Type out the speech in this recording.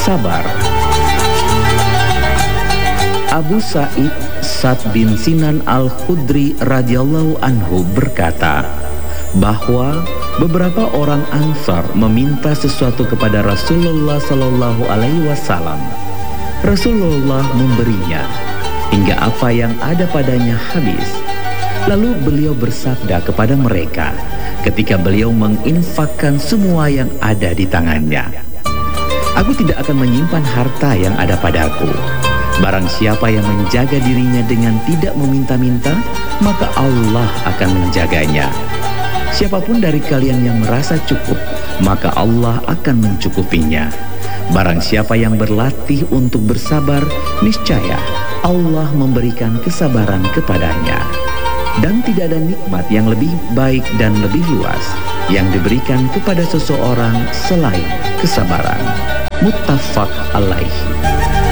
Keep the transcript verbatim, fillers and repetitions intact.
sabar. Abu Sa'id Sa'd bin Sinan Al-Khudri radhiyallahu anhu berkata bahwa beberapa orang Ansar meminta sesuatu kepada Rasulullah Sallallahu Alaihi Wasallam. Rasulullah memberinya hingga apa yang ada padanya habis. Lalu beliau bersabda kepada mereka ketika beliau menginfakkan semua yang ada di tangannya, "Aku tidak akan menyimpan harta yang ada padaku. Barang siapa yang menjaga dirinya dengan tidak meminta-minta, maka Allah akan menjaganya. Siapapun dari kalian yang merasa cukup, maka Allah akan mencukupinya. Barang siapa yang berlatih untuk bersabar, niscaya Allah memberikan kesabaran kepadanya. Dan tidak ada nikmat yang lebih baik dan lebih luas yang diberikan kepada seseorang selain kesabaran." Muttafaq alaihi.